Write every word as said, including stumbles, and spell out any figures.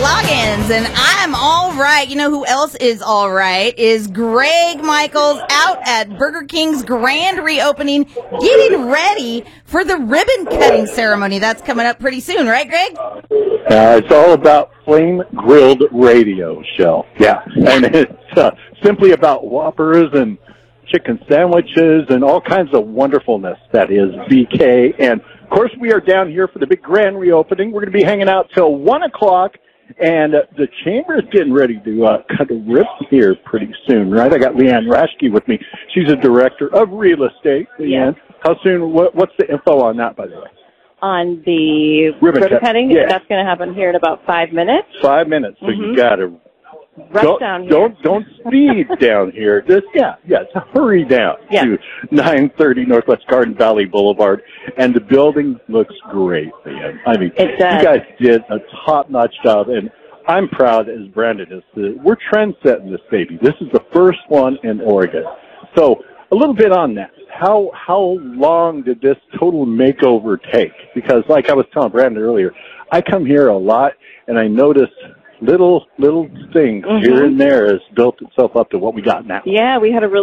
Loggins, and I'm all right. You know who else is all right? Is Greg Michaels out at Burger King's grand reopening, getting ready for the ribbon cutting ceremony. That's coming up pretty soon, right, Greg? Uh, it's all about flame-grilled radio, Shell. Yeah, and it's uh, simply about Whoppers and chicken sandwiches and all kinds of wonderfulness that is B K. And, of course, we are down here for the big grand reopening. We're going to be hanging out till one o'clock, and uh, the chamber is getting ready to uh, cut a ribbon here pretty soon, right? I got Leanne Raschke with me. She's a director of real estate. Leanne, yes. How soon? What, what's the info on that, by the way? On the ribbon, ribbon cut. cutting, yeah. That's going to happen here in about five minutes. Five minutes, so mm-hmm. you got to rush don't, down here. Don't don't speed down here. Just yeah, yes, hurry down yeah. to nine thirty Northwest Garden Valley Boulevard, and the building looks great, man. I mean, it does. You guys did a top-notch job, and I'm proud, as Brandon is. Uh, we're trend-setting this baby. This is the first one in Oregon. So a little bit on that. How how long did this total makeover take? Because, like I was telling Brandon earlier, I come here a lot, and I notice little little things mm-hmm. here and there has built itself up to what we got now. Yeah, we had a really